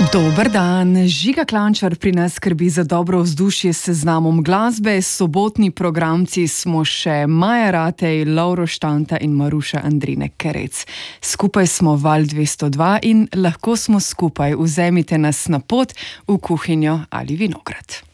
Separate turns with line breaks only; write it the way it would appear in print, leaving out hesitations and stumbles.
Dober dan, Žiga Klančar pri nas skrbi za dobro vzdušje s seznamom glasbe. Sobotni programci smo še Maja Ratej, Lovro Štanta in Maruša Andrine Kerec. Skupaj smo Val 202 in lahko smo skupaj. Vzemite nas na pot v kuhinjo ali vinograd.